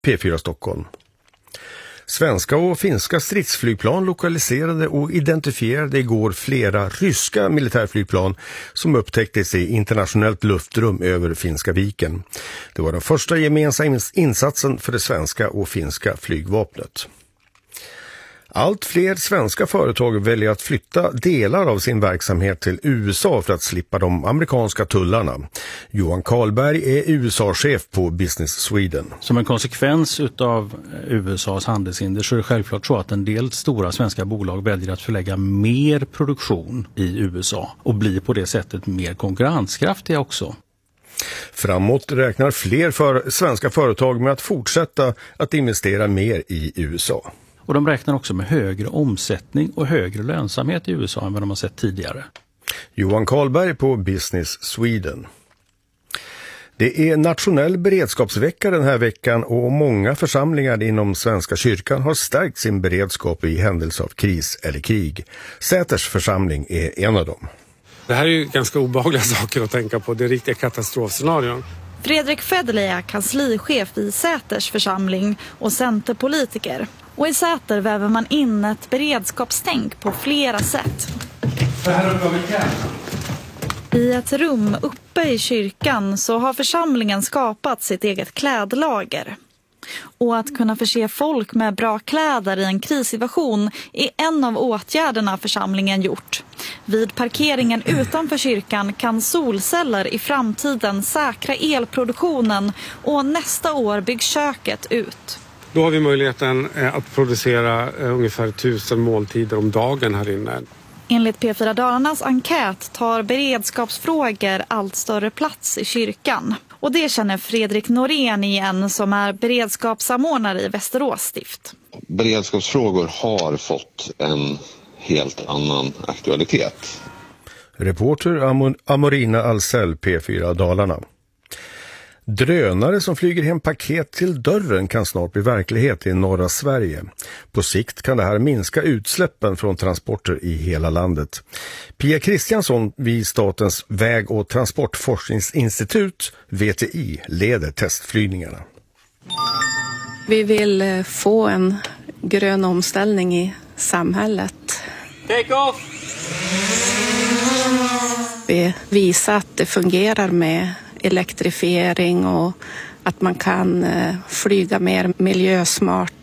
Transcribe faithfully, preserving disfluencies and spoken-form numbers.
P fyra Stockholm. Svenska och finska stridsflygplan lokaliserade och identifierade igår flera ryska militärflygplan som upptäcktes i internationellt luftrum över Finska viken. Det var den första gemensamma insatsen för det svenska och finska flygvapnet. Allt fler svenska företag väljer att flytta delar av sin verksamhet till U S A för att slippa de amerikanska tullarna. Johan Karlberg är U S A-chef på Business Sweden. Som en konsekvens av U S A:s handelshinder så är det självklart så att en del stora svenska bolag väljer att förlägga mer produktion i U S A och blir på det sättet mer konkurrenskraftiga också. Framåt räknar fler för svenska företag med att fortsätta att investera mer i U S A. Och de räknar också med högre omsättning och högre lönsamhet i U S A än vad de har sett tidigare. Johan Karlberg på Business Sweden. Det är nationell beredskapsvecka den här veckan och många församlingar inom Svenska kyrkan har stärkt sin beredskap i händelse av kris eller krig. Säters församling är en av dem. Det här är ju ganska obehagliga saker att tänka på. Det är riktiga katastrofscenarion. Fredrik Federley är kanslichef i Säters församling och centerpolitiker. Och i Säter väver man in ett beredskapstänk på flera sätt. Det här uppe har vi kläderna. I ett rum uppe i kyrkan så har församlingen skapat sitt eget klädlager. Och att kunna förse folk med bra kläder i en krissituation är en av åtgärderna församlingen gjort. Vid parkeringen utanför kyrkan kan solceller i framtiden säkra elproduktionen och nästa år byggs köket ut. Då har vi möjligheten att producera ungefär tusen måltider om dagen här inne. Enligt P fyra Dalarnas enkät tar beredskapsfrågor allt större plats i kyrkan. Och det känner Fredrik Norén igen som är beredskapssamordnare i Västerås stift. Beredskapsfrågor har fått en helt annan aktualitet. Reporter Am- Amorina Alsell, P fyra Dalarna. Drönare som flyger hem paket till dörren kan snart bli verklighet i norra Sverige. På sikt kan det här minska utsläppen från transporter i hela landet. Pia Kristiansson vid Statens väg- och transportforskningsinstitut, V T I, leder testflygningarna. Vi vill få en grön omställning i samhället. Take off! Vi visar att det fungerar med elektrifiering och att man kan flyga mer miljösmart